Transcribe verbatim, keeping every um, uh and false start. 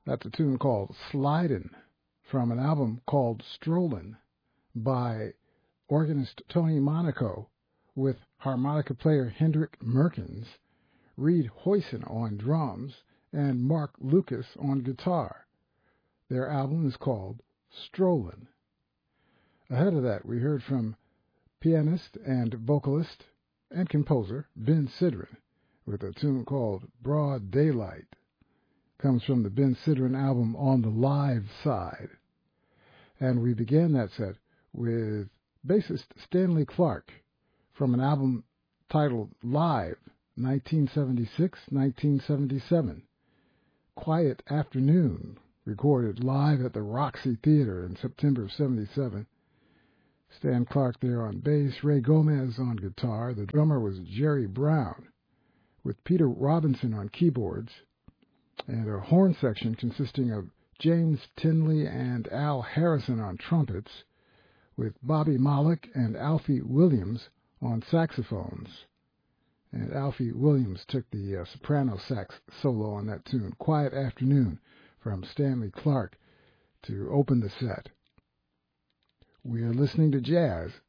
That's a tune called Slidin' from an album called Strollin' by organist Tony Monaco with harmonica player Hendrik Merkens, Reed Hoyson on drums, and Mark Lucas on guitar. Their album is called Strollin'. Ahead of that, we heard from pianist and vocalist and composer Ben Sidran with a tune called Broad Daylight. Comes from the Ben Sidran album On the Live Side. And we began that set with bassist Stanley Clarke from an album titled Live, nineteen seventy-six to nineteen seventy-seven. Quiet Afternoon, recorded live at the Roxy Theater in September of seventy-seven. Stan Clarke there on bass, Ray Gomez on guitar. The drummer was Jerry Brown, with Peter Robinson on keyboards, and a horn section consisting of James Tinley and Al Harrison on trumpets, with Bobby Malik and Alfie Williams on saxophones. And Alfie Williams took the uh, soprano sax solo on that tune, Quiet Afternoon, from Stanley Clarke, to open the set. We are listening to jazz